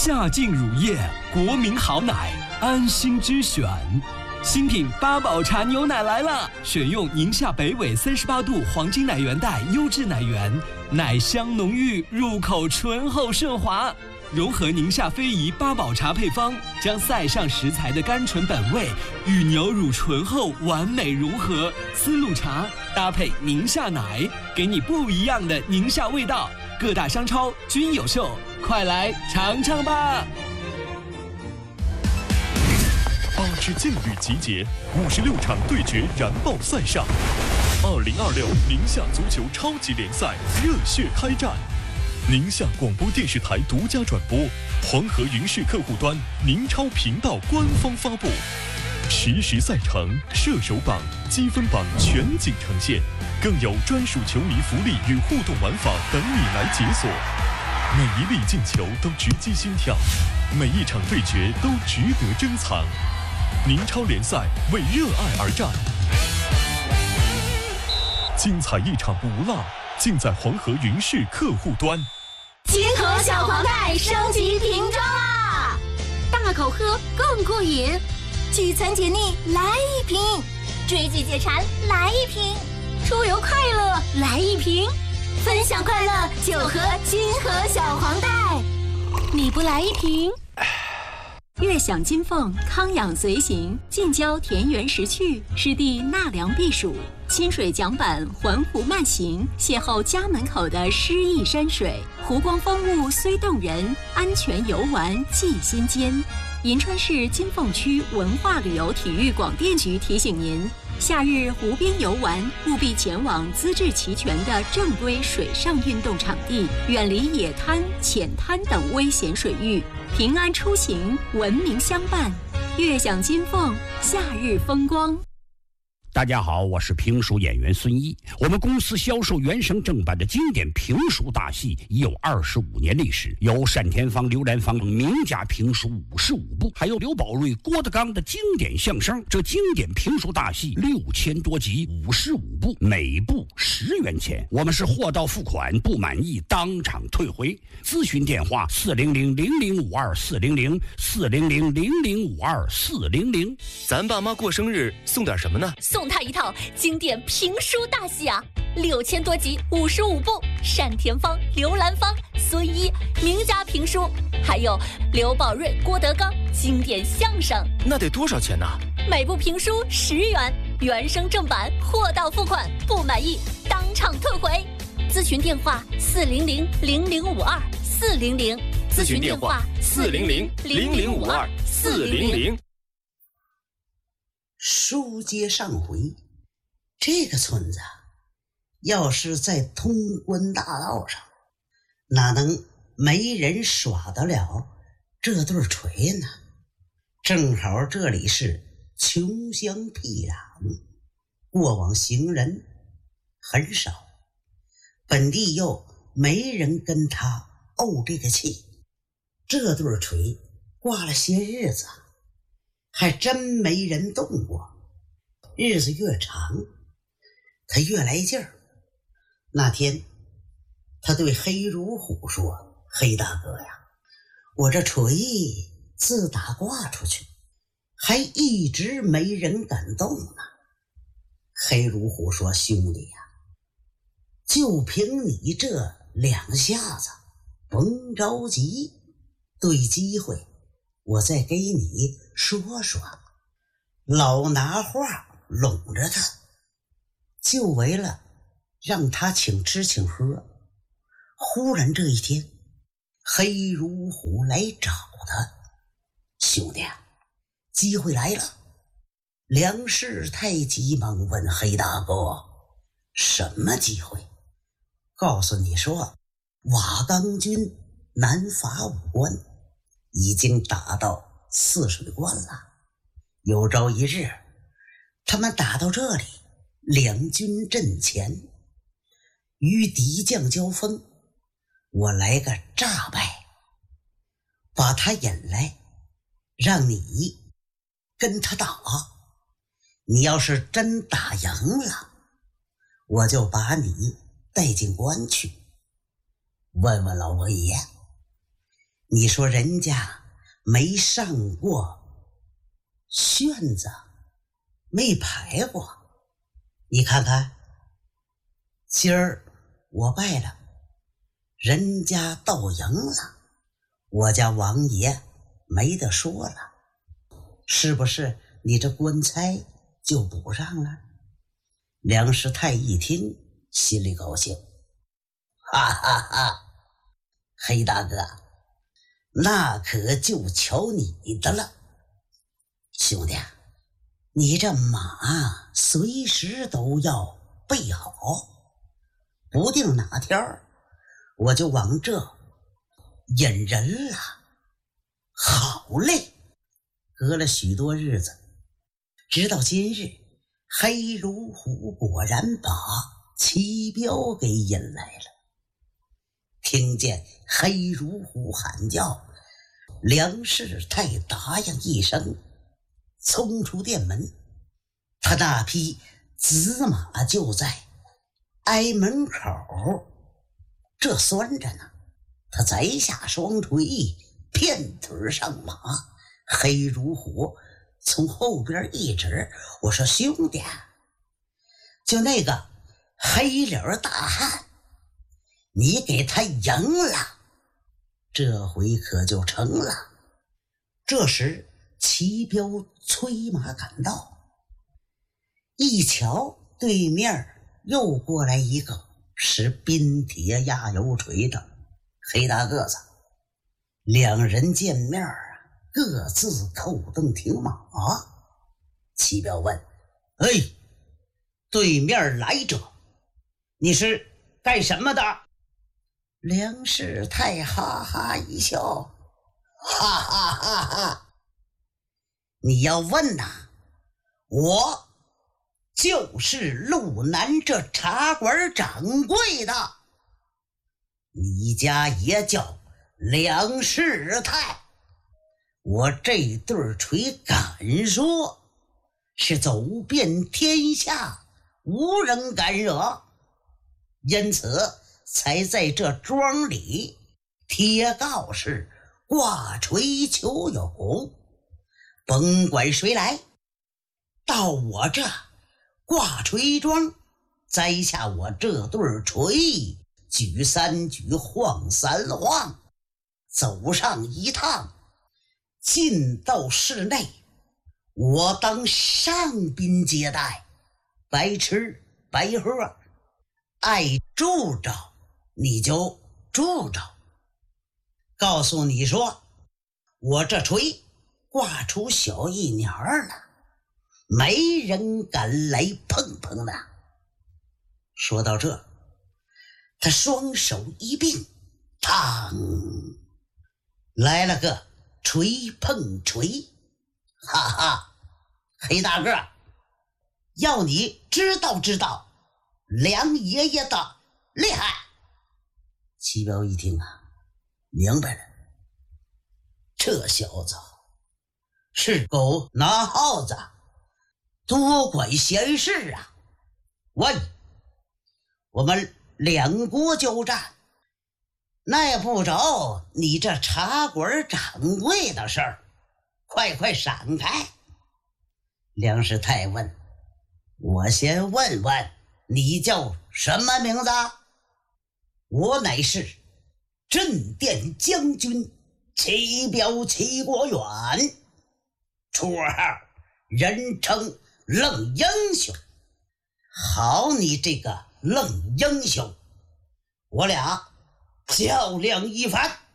夏净乳业，国民好奶，安心之选。新品八宝茶牛奶来了，选用宁夏北纬38度黄金奶源带优质奶源，奶香浓郁，入口醇厚顺滑。融合宁夏非遗八宝茶配方，将塞上食材的甘醇本味与牛乳醇厚完美融合。丝路茶搭配宁夏奶，给你不一样的宁夏味道。各大商超均有售，快来尝尝吧 ！8支劲旅集结，56场对决燃爆赛上，2026宁夏足球超级联赛热血开战。宁夏广播电视台独家转播，黄河云视客户端宁超频道官方发布，实时赛程、射手榜、积分榜全景呈现，更有专属球迷福利与互动玩法等你来解锁。每一粒进球都直击心跳，每一场对决都值得珍藏。宁超联赛为热爱而战，精彩一场不落，尽在黄河云视客户端。 金河小黄袋升级瓶装啦！大口喝更过瘾，聚餐解腻来一瓶，追剧解馋来一瓶，出游快乐来一瓶，分享快乐就喝金河小黄袋。你不来一瓶？ 悦享金凤，康养随行，近郊田园识趣，湿地纳凉避暑，清水桨板环湖慢行，邂逅家门口的诗意山水，湖光风物虽动人，安全游玩记心间。银川市金凤区文化旅游体育广电局提醒您，夏日湖边游玩务必前往资质齐全的正规水上运动场地，远离野滩、浅滩等危险水域，平安出行，文明相伴，悦享金凤，夏日风光。 大家好，我是评书演员孙一。我们公司销售原声正版的经典评书大戏已有25年历史，有单田芳、刘兰芳名家评书55部，还有刘宝瑞、郭德纲的经典相声。这经典评书大戏6000多集，55部，每部10元钱。我们是货到付款，不满意当场退回。咨询电话400-0052-400，400-0052-400。 咱爸妈过生日送点什么呢？ 送他一套经典评书大戏啊，6000多集，55部，单田芳、刘兰芳、孙一名家评书，还有刘宝瑞、郭德纲经典相声。 那得多少钱呢？ 每部评书10元，原声正版，货到付款，不满意当场退回。咨询电话400-0052-400， 咨询电话400-0052-400。 书接上回，这个村子要是在通关大道上，哪能没人耍得了这对锤呢？正好这里是穷乡僻壤，过往行人很少，本地又没人跟他怄这个气，这对锤挂了些日子，还真没人动过。日子越长，他越来劲儿。那天他对黑如虎说：“黑大哥呀，我这锤自打挂出去，还一直没人敢动呢。”黑如虎说：“兄弟呀，就凭你这2下子，甭着急，对机会我再给你说说。”老拿话拢着他，就为了让他请吃请喝。忽然这一天，黑如虎来找他：“兄弟，机会来了。”梁世太急忙问黑大哥：“什么机会？”告诉你说，瓦岗军南伐5关，已经打到泗水关了。有朝一日，他们打到这里，两军阵前，与敌将交锋，我来个诈败，把他引来，让你跟他打。你要是真打赢了，我就把你带进关去。问问老佛爷， 你说人家没上过旋子，没排过，你看看，今儿我败了，人家倒赢了，我家王爷没得说了，是不是你这官差就补上了？梁师太一听，心里高兴，哈哈哈，黑大哥，那可就瞧你的了。兄弟，你这马随时都要备好，不定哪天我就往这引人了。好嘞，隔了许多日子，直到今日，黑如虎果然把齐彪给引来了。听见黑如虎喊叫，梁世泰答应一声，冲出店门。他那匹紫马就在挨门口，这拴着呢。他摘下双腿，片腿上马。黑如虎从后边一指，我说兄弟，就那个黑脸大汉，你给他赢了，这回可就成了。这时齐彪催马赶到，一瞧对面又过来一个使冰铁压油锤的黑大个子。两人见面各自扣蹬停马。齐彪问：哎，对面来者，你是干什么的？梁世泰哈哈一笑，哈哈哈哈，你要问呐，我就是路南这茶馆掌柜的，你家也叫梁世泰。我这对锤敢说是走遍天下，无人敢惹，因此才在这庄里贴告示，挂锤求友。甭管谁来，到我这挂锤庄，摘下我这对锤，举三举，晃三晃，走上一趟，进到室内，我当上宾接待，白吃白喝，爱住着你就住着。告诉你说，我这锤挂出小一年了，没人敢来碰碰的。说到这，他双手一并，嘡，来了个锤碰锤。哈哈，黑大个，要你知道知道梁爷爷的厉害。齐彪一听明白了，这小子是狗拿耗子，多管闲事啊。问，我们两国交战，耐不着你这茶馆掌柜的事儿，快闪开。梁世泰问，我先问问你叫什么名字？我乃是镇殿将军齐彪齐国远，绰号人称愣英雄。好你这个愣英雄，我俩较量一番。